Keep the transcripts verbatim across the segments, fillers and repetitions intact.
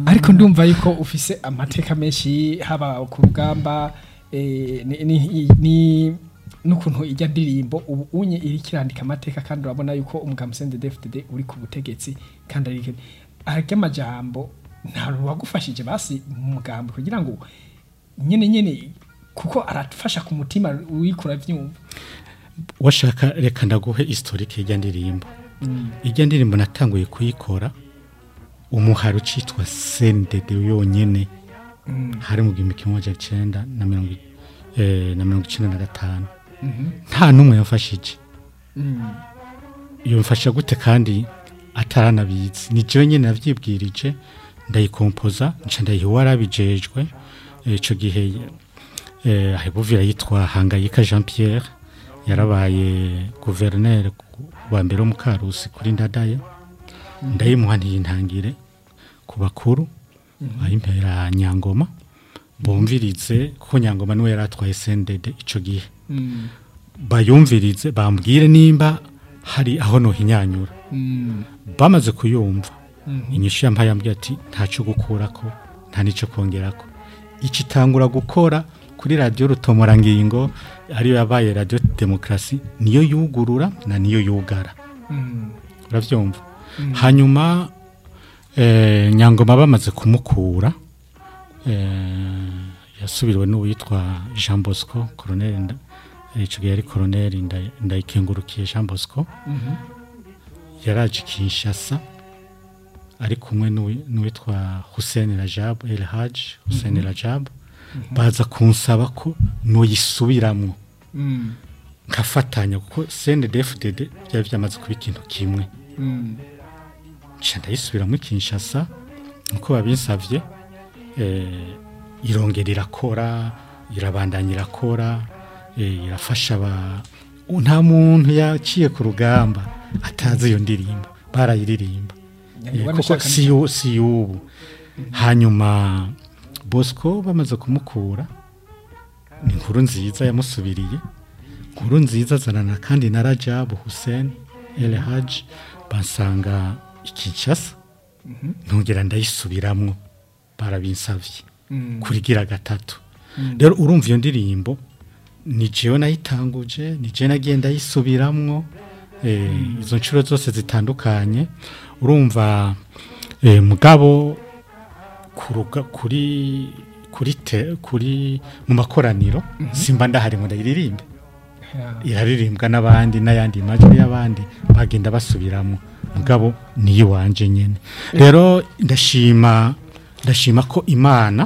ariko ndumva yuko ufise amateka menshi haba ku rugamba eh, ni, ni, ni nukuntu ijya ndirimbo ubu unye iri kirandika amateka kandi urabona yuko umugabo C N D D F D D uri ku butegetsi kandi ari arya majambo nta ruwagufashije basi mu mugambo kugira ngo nyene nyene kuko arafasha ku mutima wikura vyumva washaka reka ndaguhe historique ijya ndirimbo mm. ijya ndirimbo natanguye kuyikora umuharo citwa C N D D yonyene mm. hari mu gihumbi kimwe amajana icenda na mirongo eh na mirongo icenda na gatanu nta numwe yamfashije iyo mfasha gute kandi ataranabizi ni je nyene navyibwirije ndayikompoza nca ndayiwarabijejwe ico gihe eh ahebuvira yitwa Hangayika Jean Pierre yarabaye gouverneur wa mbere mu Karusi kuri Ndadaye ndayimuhaniye intangire ku bakuru ayimpera Nyangoma bumvirize kuko Nyangoma niwe yaratwaye C N D D ico gihe Mm. bayumvirize bambwire nimba hari aho no hinyanyura mm. bamaze kuyumva mm -hmm. inyishu yampaye yambwiye ati ntaco gukurako nta nico kongerako iki tangura gukora kuri radio Rutomora ngingo ari yabaye radio Demokrasi niyo yugurura na niyo yugara mm. uravyumva mm. hanyuma eh Nyangoma bamaze kumukura eh yasubiriwe n'uwitwa Jean Bosco Colonel ico gihe ari Colonel ndayikengurukiye Jean Bosco mhm yaraje Kinshasa ari kumwe n'uwitwa Hussein Rajab El Haj Hussein mm -hmm. Rajab mm -hmm. baza kunsaba ko no yisubiramwo mm. nkafatanya kuko C N D F D D byari byamaze kuba ikintu kimwe mm. cyanda yisubiramwo Kinshasa nkuko babinsavye eh irongera irakora irabandanya irakora eh irafasha ba nta muntu yaciye ku rugamba atazi iyo ndirimbo barayiririmba kuko siyo siyo hanyuma Bosco bamaze kumukura ni inkuru nziza yamusubiriye inkuru nziza zanana kandi na Rajab Hussein El Haj bansanga Kinshasa ntongera ndayisubiramwo barabinsavye Mm. kurigira gatatu rero mm. urumva iyo ndirimbo ni jewe nayitanguje ni je nagenda yisubiramwo eh mm. izo ncuro zose zitandukanye urumva eh mugabo kuruga kuri kuri te, kuri mu makoraniro mm -hmm. simba ndahari ngo ndayiririmbe yeah. iraririmbwa n'abandi n'ayandi majwi y'abandi bagenda basubiramwo mugabo ni wanje nyene rero ndashima ndashima ko Imana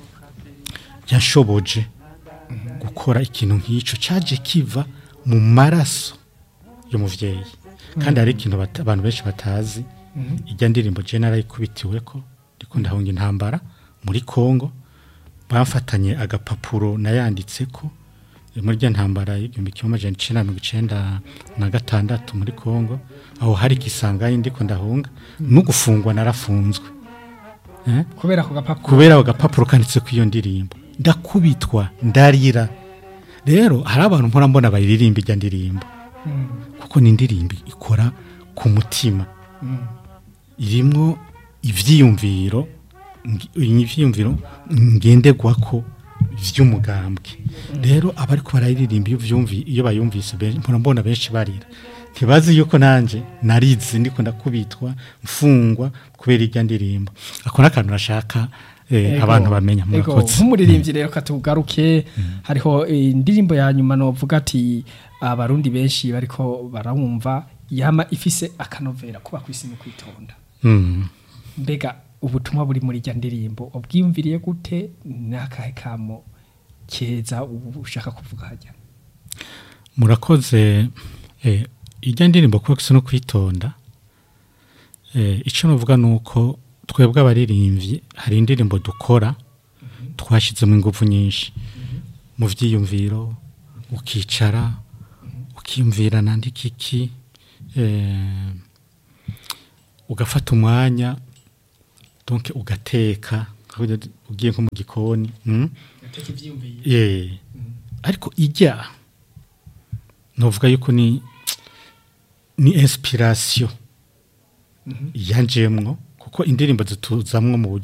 yashoboje gukora ikintu nk'ico caje kiva mu maraso yo muvyeyi kandi ari ikintu abantu benshi batazi ijya ndirimbo general ikubitiwe ko ndiko ndahunga intambara muri Kongo bafatanye agapapuro nayanditseko muri rya ntambara y'igihumbi kimwe amajana icenda na mirongo icenda na gatandatu muri Kongo aho hari kisangaye ndiko ndahunga no gufungwa narafunzwe eh kubera ko gapapuro kubera agapapuro kanditse ku iyo ndirimbo ndakubitwa ndarira rero hari abantu mpora mbona bayiririmba ijya ndirimbo mm. kuko ni indirimbo ikora ku mutima mm. irimwo ivyiyumviro ivyiyumviro ngendegwako vy'umugambwe mm. rero abari ko barayiririmba iyo vyumvi iyo bayumvise mpora mbona benshi barira ntibazi yuko nanje narizi ndiko ndakubitwa mfungwa kubera ijya ndirimbo akora akantu nashaka Eh, abantu bamenya murakoze nk'umuririmbyi rero katugaruke mm. hariho indirimbo ya nyuma no vuga ati abarundi benshi bariko barawumva yama ifise akanovera kuba kwisi mu kwitonda mm. mbega ubutumwa buri muri rya ndirimbo ubwiyumviriye gute nakahe kamo keza ushaka kuvuga hajya murakoze eh ijya ndirimbo kuba kwisi no kwitonda eh ico novuga nuko twebwe abaririmbyi hari indirimbo dukora mm -hmm. twashize mu ingufu nyinshi mm -hmm. mu vyiyumviro ukicara mm -hmm. ukiyumvira nandiki iki eh ugafata umwanya donc ugateka ugiye nko mu gikoni mm gateka ivyiyumviro eh mm -hmm. ariko ijya novuga yuko ni ni inspiration mm -hmm. yanjemwo kuko indirimbo zituzamwo mu